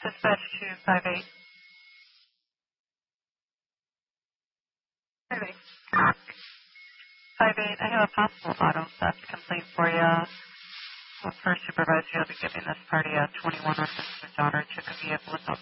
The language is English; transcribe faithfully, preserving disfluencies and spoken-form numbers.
Dispatch two five eight. five eight. five eight, I have a possible auto theft complaint for you. Well, first supervisor, you'll be giving this party a twenty-one reference to daughter took a vehicle without